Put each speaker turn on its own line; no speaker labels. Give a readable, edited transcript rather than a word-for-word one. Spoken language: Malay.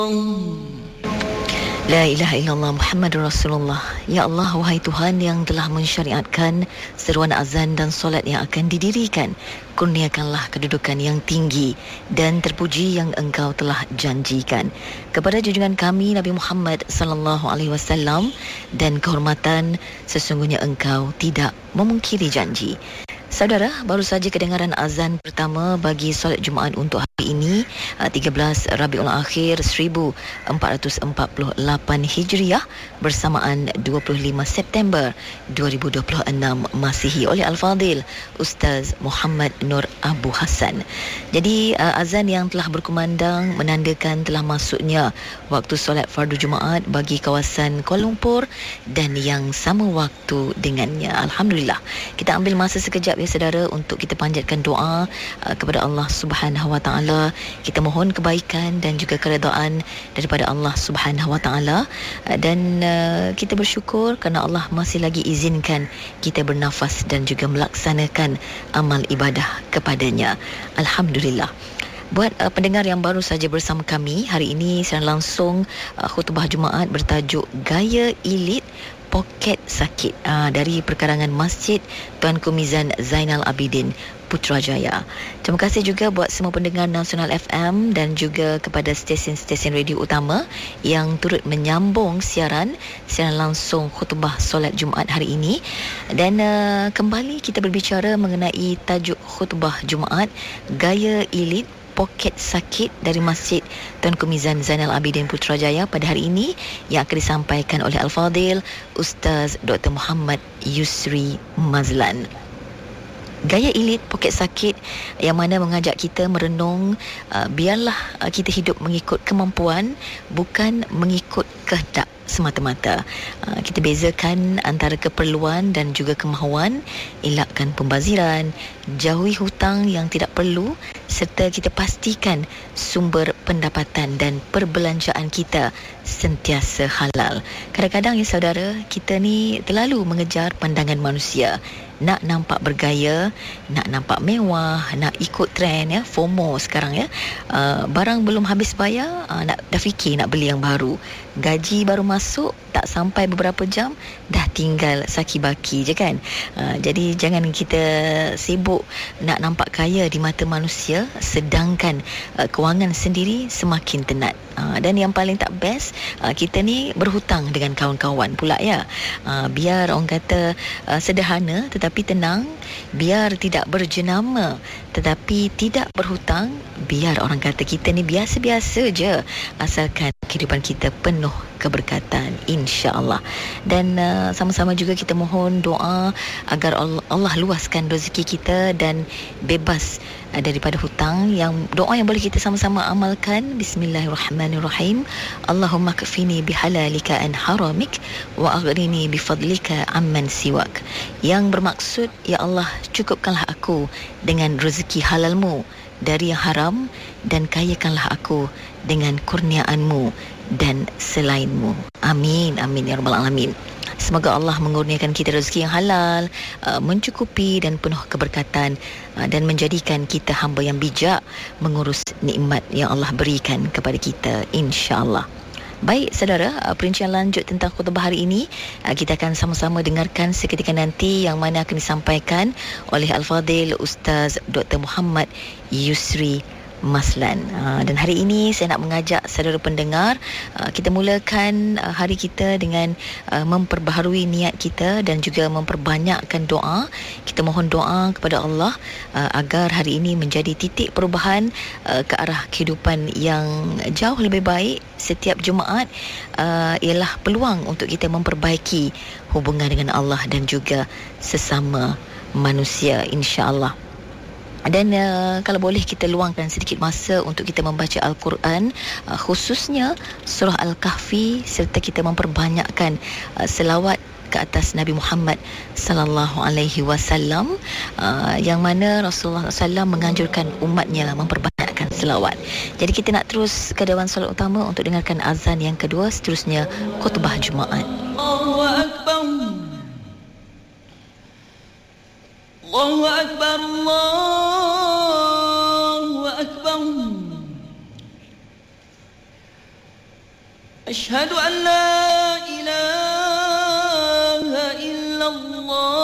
La ilaha illallah Muhammadur Rasulullah. Ya Allah, wahai Tuhan yang telah mensyariatkan seruan azan dan solat yang akan didirikan, kurniakanlah kedudukan yang tinggi dan terpuji yang Engkau telah janjikan kepada junjungan kami Nabi Muhammad sallallahu alaihi wasallam, dan kehormatan sesungguhnya Engkau tidak memungkiri janji. Saudara, baru saja kedengaran azan pertama bagi solat Jumaat untuk hari ini, 13 Rabiul Akhir 1448 Hijriah bersamaan 25 September 2026 Masihi oleh Al-Fadil Ustaz Muhammad Nur Abu Hassan. Jadi azan yang telah berkumandang menandakan telah masuknya waktu solat fardu Jumaat bagi kawasan Kuala Lumpur dan yang sama waktu dengannya. Alhamdulillah. Kita ambil masa sekejap ya saudara untuk kita panjatkan doa kepada Allah Subhanahu Wa Taala. Kita mohon kebaikan dan juga keredaan daripada Allah Subhanahu Wa Taala, dan kita bersyukur kerana Allah masih lagi izinkan kita bernafas dan juga melaksanakan amal ibadah kepadanya. Alhamdulillah. Buat pendengar yang baru saja bersama kami, hari ini secara langsung khutbah Jumaat bertajuk Gaya Elit Poket Sakit dari perkarangan Masjid Tuanku Mizan Zainal Abidin Putrajaya. Terima kasih juga buat semua pendengar Nasional FM dan juga kepada stesen-stesen radio utama yang turut menyambung siaran langsung khutbah solat Jumaat hari ini. Dan kembali kita berbicara mengenai tajuk khutbah Jumaat Gaya Elit Poket Sakit dari Masjid Tuanku Mizan Zainal Abidin Putrajaya pada hari ini yang akan disampaikan oleh Al-Fadil Ustaz Dr. Muhammad Yusri Mazlan. Gaya elit poket sakit yang mana mengajak kita merenung, biarlah kita hidup mengikut kemampuan, bukan mengikut kehendak semata-mata. Kita bezakan antara keperluan dan juga kemahuan, elakkan pembaziran, jauhi hutang yang tidak perlu, serta kita pastikan sumber pendapatan dan perbelanjaan kita sentiasa halal. Kadang-kadang ya saudara, kita ni terlalu mengejar pandangan manusia. Nak nampak bergaya, nak nampak mewah, nak ikut trend ya, FOMO sekarang ya. Barang belum habis bayar, dah fikir nak beli yang baru. Gaji baru masuk, tak sampai beberapa jam dah tinggal saki-baki je kan. Jadi jangan kita sibuk nak nampak kaya di mata manusia, sedangkan kewangan sendiri semakin tenat. Dan yang paling tak best, kita ni berhutang dengan kawan-kawan pula ya. Biar orang kata sederhana tetapi tenang, biar tidak berjenama tetapi tidak berhutang, biar orang kata kita ni biasa-biasa je, asalkan kehidupan kita penuh keberkatan insya-Allah. Dan sama-sama juga kita mohon doa agar Allah luaskan rezeki kita dan bebas daripada hutang. Yang doa yang boleh kita sama-sama amalkan, bismillahirrahmanirrahim, Allahumma kfini bihalalika an haramik wa aghnini bifadlika amman siwak. Yang bermaksud, ya Allah, cukupkanlah aku dengan rezeki halalmu dari yang haram, dan kayakanlah aku dengan kurniaanmu dan selainmu. Amin, amin ya rabbal alamin. Semoga Allah mengurniakan kita rezeki yang halal, mencukupi dan penuh keberkatan, dan menjadikan kita hamba yang bijak mengurus nikmat yang Allah berikan kepada kita insya-Allah. Baik saudara, perincian lanjut tentang khutbah hari ini kita akan sama-sama dengarkan seketika nanti, yang mana akan disampaikan oleh Al-Fadil Ustaz Dr. Muhammad Yusri Mazlan. Dan hari ini saya nak mengajak saudara pendengar, kita mulakan hari kita dengan memperbaharui niat kita dan juga memperbanyakkan doa. Kita mohon doa kepada Allah agar hari ini menjadi titik perubahan ke arah kehidupan yang jauh lebih baik. Setiap Jumaat ialah peluang untuk kita memperbaiki hubungan dengan Allah dan juga sesama manusia insya-Allah. Dan kalau boleh kita luangkan sedikit masa untuk kita membaca Al-Quran, khususnya surah Al-Kahfi, serta kita memperbanyakkan selawat ke atas Nabi Muhammad sallallahu alaihi wasallam, yang mana Rasulullah SAW menganjurkan umatnya memperbanyakkan selawat. Jadi kita nak terus ke dewan solat utama untuk dengarkan azan yang kedua, seterusnya khutbah Jumaat.
Allahu Akbar, Allahu Akbar, Allahu Akbar. أشهد أن لا إله إلا الله